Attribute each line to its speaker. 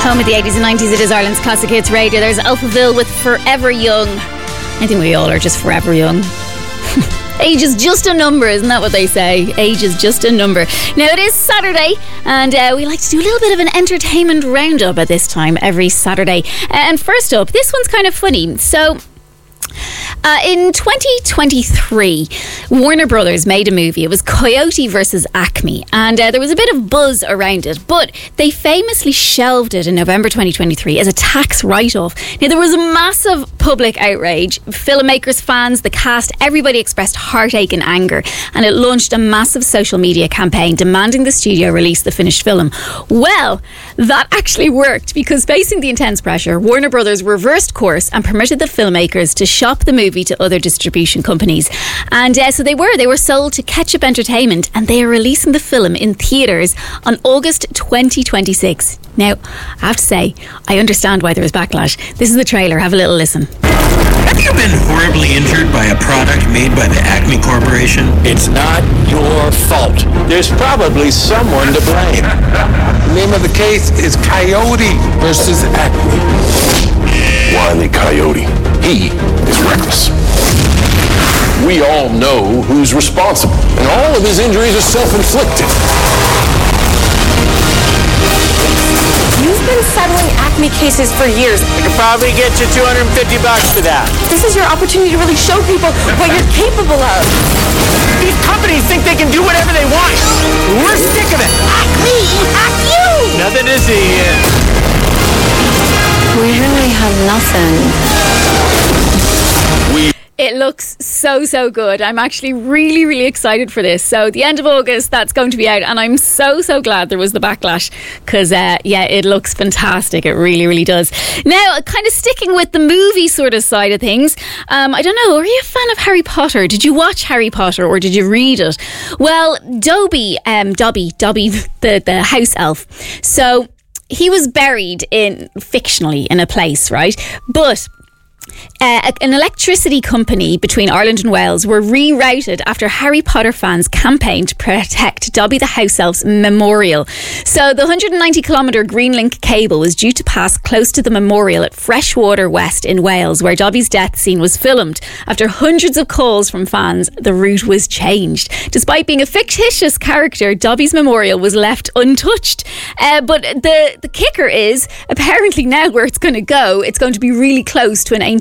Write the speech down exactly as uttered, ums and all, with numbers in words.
Speaker 1: Home of the eighties and nineties, it is Ireland's Classic Hits Radio. There's Alphaville with Forever Young. I think we all are just forever young. Age is just a number, isn't that what they say? Age is just a number. Now, it is Saturday, and uh, we like to do a little bit of an entertainment roundup at this time every Saturday. And first up, this one's kind of funny. So... Uh, in twenty twenty-three, Warner Brothers made a movie. It was Coyote versus Acme, and uh, there was a bit of buzz around it, but they famously shelved it in November twenty twenty-three as a tax write-off. Now, there was a massive public outrage. Filmmakers, fans, the cast, everybody expressed heartache and anger, and it launched a massive social media campaign demanding the studio release the finished film. Well, that actually worked, because facing the intense pressure, Warner Brothers reversed course and permitted the filmmakers to shop the movie to other distribution companies. And uh, so they were they were sold to Ketchup Entertainment, and they are releasing the film in theatres on August twenty twenty-six. Now, I have to say, I understand why there was backlash. This is the trailer. Have a little listen.
Speaker 2: Have you been horribly injured by a product made by the Acme Corporation?
Speaker 3: It's not your fault. There's probably someone to blame.
Speaker 4: The name of the case is Coyote versus Acme.
Speaker 3: Wile E. Coyote. He is reckless. We all know who's responsible, and all of his injuries are self-inflicted.
Speaker 5: You've been settling Acme cases for years.
Speaker 6: I could probably get you two hundred fifty bucks for that.
Speaker 5: This is your opportunity to really show people what you're capable of.
Speaker 6: These companies think they can do whatever they want. We're sick of it.
Speaker 5: Acme, act you!
Speaker 6: Nothing to see here.
Speaker 5: We really have nothing.
Speaker 1: It looks so, so good. I'm actually really, really excited for this. So the end of August, that's going to be out, and I'm so, so glad there was the backlash, because, uh, yeah, it looks fantastic. It really, really does. Now, kind of sticking with the movie sort of side of things, um, I don't know, are you a fan of Harry Potter? Did you watch Harry Potter, or did you read it? Well, Dobby, um, Dobby, Dobby, the, the house elf. So he was buried in, fictionally, in a place, right? But... Uh, an electricity company between Ireland and Wales were rerouted after Harry Potter fans campaigned to protect Dobby the House Elf's memorial. So the one hundred ninety kilometre Greenlink cable was due to pass close to the memorial at Freshwater West in Wales, where Dobby's death scene was filmed. After hundreds of calls from fans, the route was changed. Despite being a fictitious character, Dobby's memorial was left untouched. Uh, but the, the kicker is, apparently now where it's going to go, it's going to be really close to an ancient